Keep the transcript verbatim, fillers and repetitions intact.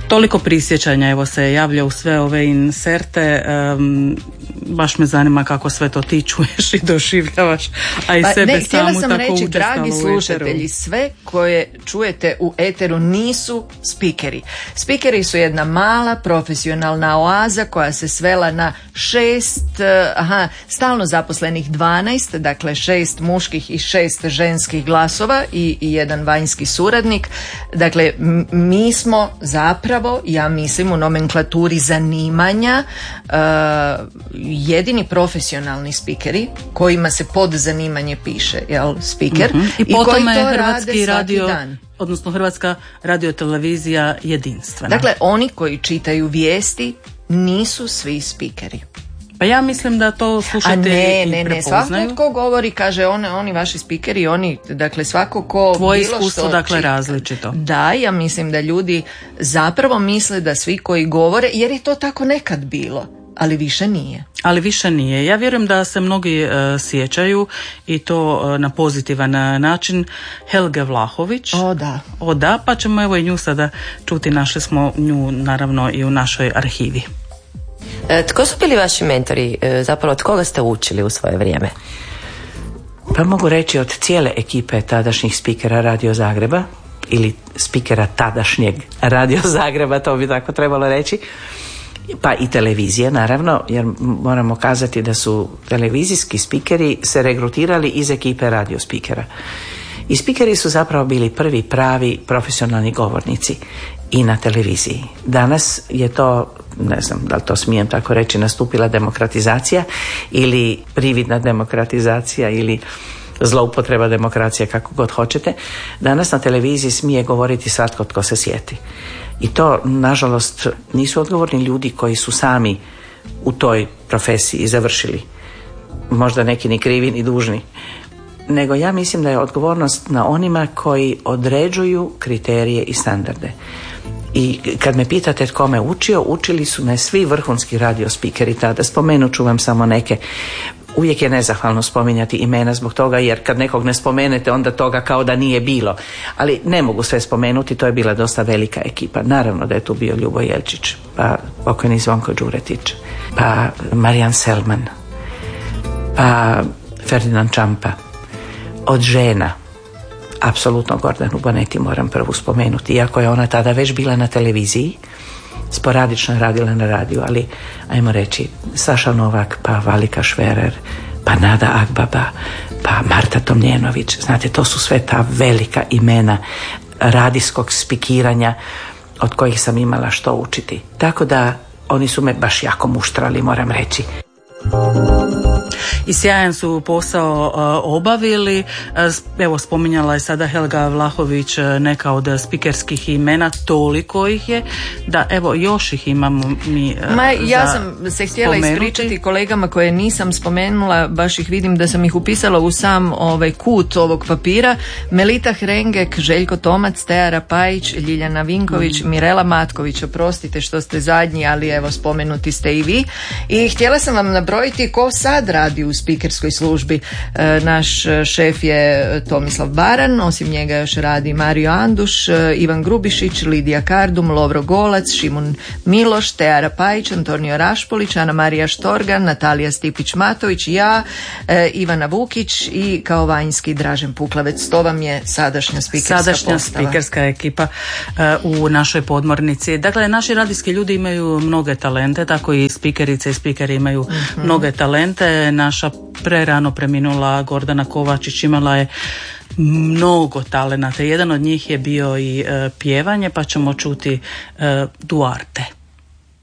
Toliko prisjećanja evo se javlja u sve ove inserte, um, baš me zanima kako sve to ti čuješ i doživljavaš, a i pa, sebe ne, samu sam tako reći, dragi slušatelji, eteru. sve koje čujete u eteru nisu spikeri. Spikeri su jedna mala profesionalna oaza koja se svela na šest, aha, stalno zaposlenih dvanaest, dakle šest muških i šest ženskih glasova i, i jedan vanjski suradnik. Dakle, m- mi smo zapravo, ja mislim, u nomenklaturi zanimanja uh, jedini profesionalni spikeri kojima se pod zanimanje piše, jel, spiker, mm-hmm. I, i potom koji je to Hrvatski rade radio, svaki dan. Odnosno Hrvatska radiotelevizija jedinstvena. Dakle, oni koji čitaju vijesti nisu svi spikeri. Pa ja mislim da to slušatelji ne, i ne, prepoznaju. Ne, svako tko govori kaže one, oni vaši spikeri, oni, dakle svako ko tvoje bilo iskustvo što dakle čita. različito. Da, ja mislim da ljudi zapravo misle da svi koji govore, jer je to tako nekad bilo, ali više nije. Ali više nije. Ja vjerujem da se mnogi uh, sjećaju i to uh, na pozitivan uh, način Helge Vlahović. O da. O da, pa ćemo evo i nju sada čuti, našli smo nju naravno i u našoj arhivi. E, tko su bili vaši mentori? E, zapravo od koga ste učili u svoje vrijeme? Pa mogu reći od cijele ekipe tadašnjih spikera Radio Zagreba ili spikera tadašnjeg Radio Zagreba, to bi tako trebalo reći, pa i televizije naravno, jer moramo kazati da su televizijski spikeri se regrutirali iz ekipe radio spikera. I spikeri su zapravo bili prvi pravi profesionalni govornici i na televiziji. Danas je to, ne znam da li to smijem tako reći, nastupila demokratizacija ili prividna demokratizacija ili zloupotreba demokracije, kako god hoćete. Danas na televiziji smije govoriti svatko tko se sjeti. I to, nažalost, nisu odgovorni ljudi koji su sami u toj profesiji završili. Možda neki ni krivi ni dužni. Nego ja mislim da je odgovornost na onima koji određuju kriterije i standarde. I kad me pitate tko me učio, učili su me svi vrhunski radio spikeri tada. Spomenut ću vam samo neke. Uvijek je nezahvalno spominjati imena zbog toga, jer kad nekog ne spomenete onda toga kao da nije bilo. Ali ne mogu sve spomenuti, to je bila dosta velika ekipa. Naravno da je tu bio Ljubo Jelčić, pa pokojni Zvonko Đuretić, pa Marijan Selman, pa Ferdinand Čampa. Od žena, apsolutno Gordanu Bonetti moram prvu spomenuti, iako je ona tada već bila na televiziji, sporadično radila na radiju, ali ajmo reći Saša Novak, pa Valika Šverer, pa Nada Akbaba, pa Marta Tomljenović. Znate, to su sve ta velika imena radijskog spikiranja od kojih sam imala što učiti. Tako da oni su me baš jako muštrali, moram reći. I sjajan su posao uh, obavili. Uh, evo, spominjala je sada Helga Vlahović uh, neka od spikerskih imena, toliko ih je da evo još ih imamo mi uh, Ma, ja sam se htjela spomenuti. ispričati kolegama koje nisam spomenula, baš ih vidim da sam ih upisala u sam ovaj kut ovog papira. Melita Hrengek, Željko Tomac, Teja Rapajić, Ljiljana Vinković, mm. Mirela Matković, oprostite što ste zadnji, ali evo spomenuti ste i vi. I htjela sam vam nabrojiti ko sad radi u spikerskoj službi. E, naš šef je Tomislav Baran, osim njega još radi Mario Anduš, e, Ivan Grubišić, Lidija Kardum, Lovro Golac, Šimun Miloš, Teja Rapajić, Antonio Rašpolić, Ana Marija Štorgan, Natalija Stipić-Matović, ja, e, Ivana Vukić i kao vanjski Dražen Puklavec. To vam je sadašnja spikerska Sadašnja postava. spikerska ekipa uh, u našoj podmornici. Dakle, naši radijski ljudi imaju mnoge talente, tako i spikerice i spikeri imaju mm-hmm. mnoge talente. Naša prerano preminula Gordana Kovačić imala je mnogo talenata. Jedan od njih je bio i uh, pjevanje, pa ćemo čuti uh, Duarte.